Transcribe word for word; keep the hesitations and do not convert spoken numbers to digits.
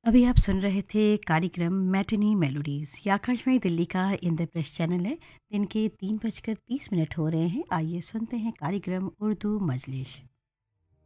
अभी आप सुन रहे थे कार्यक्रम मैटिनी मेलोडीज। ये आकाशवाणी दिल्ली का इंद्रप्रस्थ चैनल है। दिन के तीन बजकर तीस मिनट हो रहे हैं। आइए सुनते हैं कार्यक्रम उर्दू मजलिस।